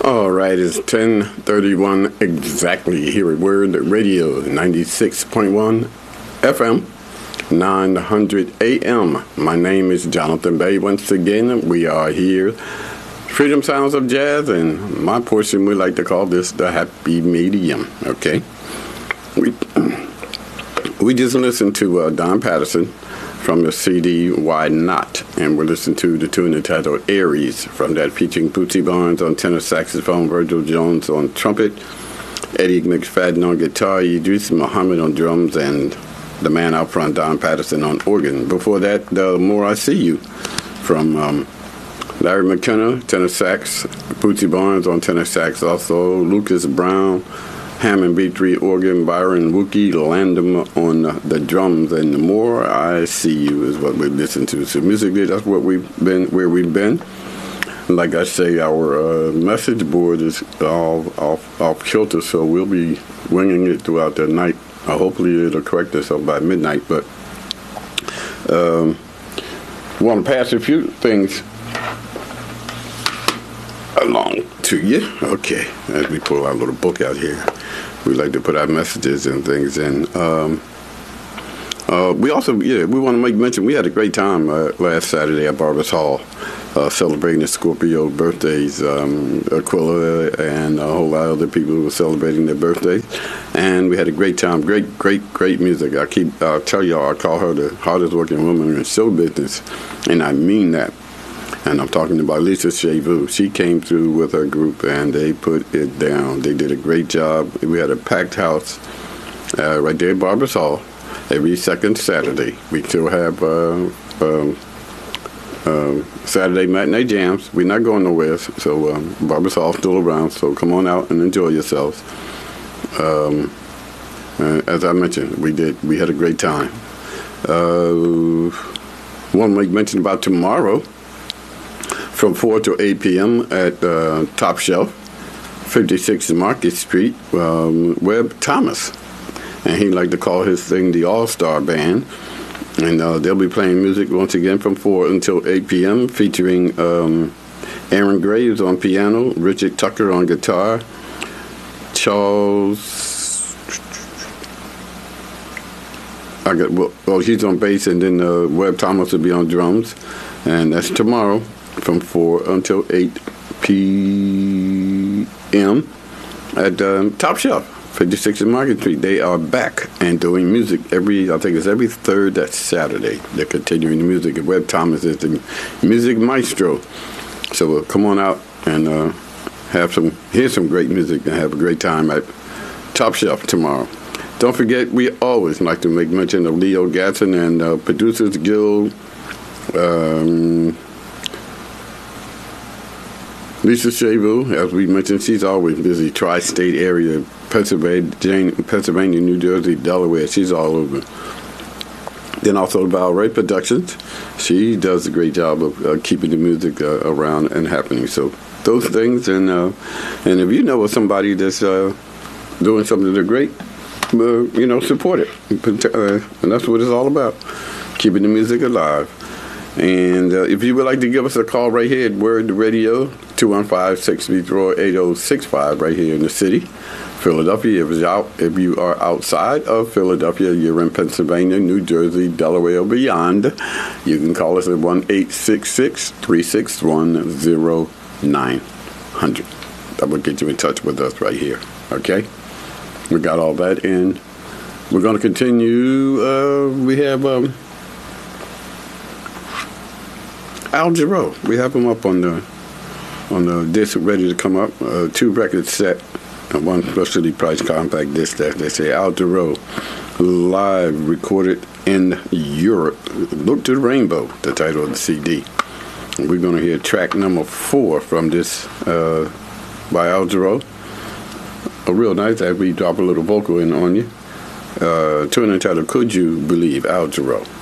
All right, it's 10:31 exactly here at Word Radio 96.1 FM, 900 AM. My name is Jonathan Bay. Once again, we are here. Freedom Sounds of Jazz, and my portion we like to call this the happy medium, okay? We just listened to Don Patterson from the CD Why Not, and we're listening to the tune entitled Aries from that, featuring Bootsy Barnes on tenor saxophone, Virgil Jones on trumpet, Eddie McFadden on guitar, Idris Muhammad on drums, and the man out front, Don Patterson, on organ. Before that, The More I See You from Larry McKenna, tenor sax, Bootsy Barnes on tenor sax, also Lucas Brown, Hammond B3 organ, Byron Wookie Landum on the drums, and The More I See You is what we listen to. So musically, that's what we've been. Like I say, our message board is all off kilter, so we'll be winging it throughout the night. Hopefully, it'll correct us up by midnight. But want to pass a few things along to you. Okay, as we pull our little book out here, we like to put our messages and things in. We also, we want to make mention, we had a great time last Saturday at Barbers Hall, celebrating the Scorpio birthdays. Aquila and a whole lot of other people who were celebrating their birthdays, and we had a great time. Great music. I'll tell y'all, I call her the hardest working woman in show business, and I mean that. And I'm talking about Lisa Shavu. She came through with her group, and they put it down. They did a great job. We had a packed house right there at Barbers Hall every second Saturday. We still have Saturday matinee jams. We're not going nowhere, so Barbers Hall still around. So come on out and enjoy yourselves. As I mentioned, we had a great time. Want to make mention about tomorrow, from 4 to 8 p.m. at Top Shelf, 56 Market Street, Webb Thomas. And he like to call his thing the All-Star Band. And they'll be playing music once again from 4 until 8 p.m., featuring Aaron Graves on piano, Richard Tucker on guitar, he's on bass, and then Webb Thomas will be on drums. And that's tomorrow, from 4 until 8 p.m. at Top Shelf, 56 Market Street. They are back and doing music every third Saturday. They're continuing the music. Webb Thomas is the music maestro. So come on out and hear some great music and have a great time at Top Shelf tomorrow. Don't forget, we always like to make mention of Leo Gatson and Producers Guild. Lisa Shavu, as we mentioned, she's always busy. Tri-state area, Pennsylvania, New Jersey, Delaware. She's all over. Then also Valray Productions. She does a great job of keeping the music around and happening. So those things, and if you know of somebody that's doing something that's great, support it. And that's what it's all about, keeping the music alive. And if you would like to give us a call right here at Word Radio, 215-634-8065, right here in the city, Philadelphia. If you are outside of Philadelphia, you're in Pennsylvania, New Jersey, Delaware, or beyond, you can call us at 1-866-361-0900. That will get you in touch with us right here, okay? We got all that in. We're going to continue. We have Al Jarreau. We have him up on the disc, ready to come up. 2 record set, one specially priced compact disc that they say Al Jarreau live recorded in Europe. Look to the Rainbow, the title of the CD. And we're going to hear track number 4 from this by Al Jarreau. A real nice as we drop a little vocal in on you. Tune entitled Could You Believe, Al Jarreau.